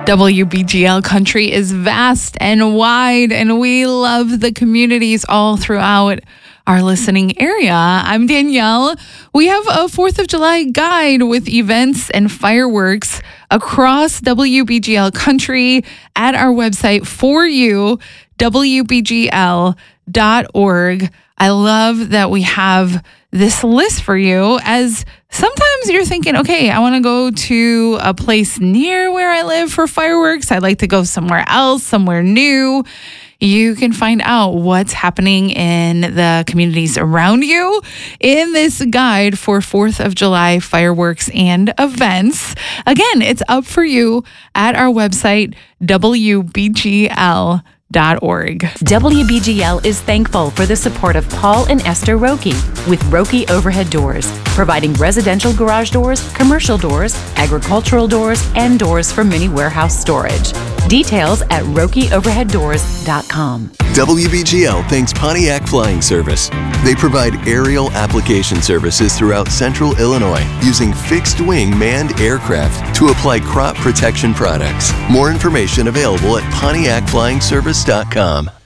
WBGL country is vast and wide, and we love the communities all throughout our listening area. I'm Danielle. We have a 4th of July guide with events and fireworks across WBGL country at our website for you, WBGL.org. I love that we have this list for you, as sometimes you're thinking, okay, I want to go to a place near where I live for fireworks. I'd like to go somewhere else, somewhere new. You can find out what's happening in the communities around you in this guide for 4th of July fireworks and events. Again, it's up for you at our website, WBGL.org. WBGL is thankful for the support of Paul and Esther Roque with Roque Overhead Doors, providing residential garage doors, commercial doors, agricultural doors, and doors for mini warehouse storage. Details at RoqueOverheadDoors.com. WBGL thanks Pontiac Flying Service. They provide aerial application services throughout central Illinois using fixed-wing manned aircraft to apply crop protection products. More information available at PontiacFlyingService.com.